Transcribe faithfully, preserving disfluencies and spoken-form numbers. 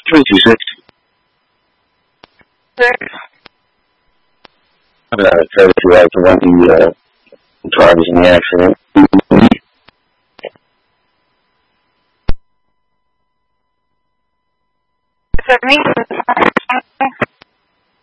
three two six. Sir? I'm going to try to figure out one of the uh, drivers in the accident. Is that me?